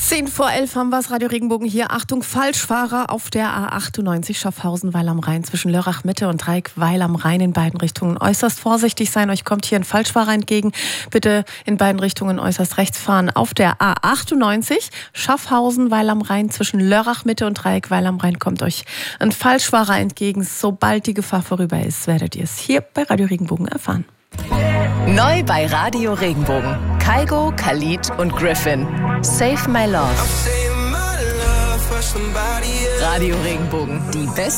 10:10 haben wir es, Radio Regenbogen hier. Achtung, Falschfahrer auf der A98 Schaffhausen-Weil am Rhein zwischen Lörrach Mitte und Dreieck-Weil am Rhein in beiden Richtungen. Äußerst vorsichtig sein, euch kommt hier ein Falschfahrer entgegen. Bitte in beiden Richtungen äußerst rechts fahren. Auf der A98 Schaffhausen-Weil am Rhein zwischen Lörrach Mitte und Dreieck-Weil am Rhein kommt euch ein Falschfahrer entgegen. Sobald die Gefahr vorüber ist, werdet ihr es hier bei Radio Regenbogen erfahren. Neu bei Radio Regenbogen. Kygo, Khalid und Griffin. Save My Love. Radio Regenbogen, die beste